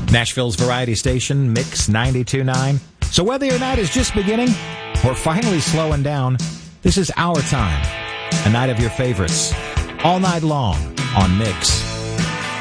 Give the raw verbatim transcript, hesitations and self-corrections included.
Nashville's variety station, Mix ninety-two point nine. So whether your night is just beginning or finally slowing down, this is our time. A night of your favorites. All night long on Mix.